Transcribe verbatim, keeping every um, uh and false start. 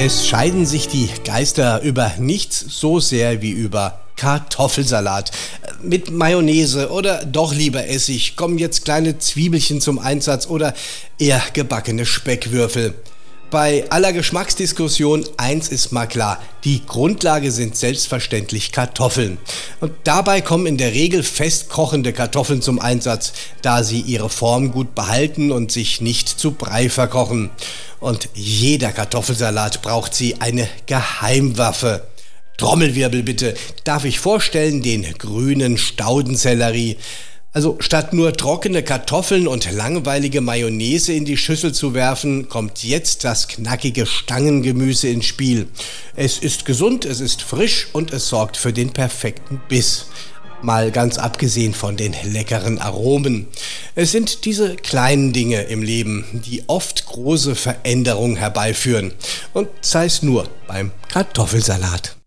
Es scheiden sich die Geister über nichts so sehr wie über Kartoffelsalat. Mit Mayonnaise oder doch lieber Essig, kommen jetzt kleine Zwiebelchen zum Einsatz oder eher gebackene Speckwürfel. Bei aller Geschmacksdiskussion, eins ist mal klar, die Grundlage sind selbstverständlich Kartoffeln. Und dabei kommen in der Regel fest kochende Kartoffeln zum Einsatz, da sie ihre Form gut behalten und sich nicht zu Brei verkochen. Und jeder Kartoffelsalat braucht sie eine Geheimwaffe. Trommelwirbel bitte, darf ich vorstellen den grünen Staudensellerie. Also statt nur trockene Kartoffeln und langweilige Mayonnaise in die Schüssel zu werfen, kommt jetzt das knackige Stangengemüse ins Spiel. Es ist gesund, es ist frisch und es sorgt für den perfekten Biss. Mal ganz abgesehen von den leckeren Aromen. Es sind diese kleinen Dinge im Leben, die oft große Veränderungen herbeiführen. Und sei es nur beim Kartoffelsalat.